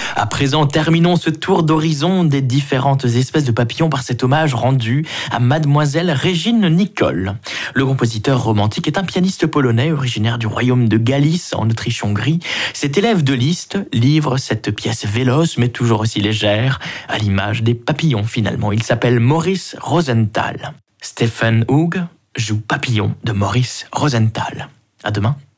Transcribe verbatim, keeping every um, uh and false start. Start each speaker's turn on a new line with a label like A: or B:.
A: À présent, terminons ce tour d'horizon des différentes espèces de papillons par cet hommage rendu à Mademoiselle Régine Nicole. Le compositeur romantique est un pianiste polonais originaire du royaume de Galice en Autriche-Hongrie. Cet élève de Liszt livre cette pièce véloce mais toujours aussi légère, à l'image des papillons finalement. Il s'appelle Maurice Rosenthal. Stephen Hoog joue Papillon de Maurice Rosenthal. À demain.